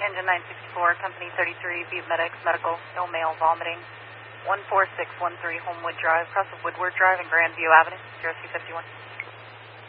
Engine 964, Company 33, Beat Medics, Medical, no male vomiting. 14613 Homewood Drive, cross of Woodward Drive and Grandview Avenue, 0251.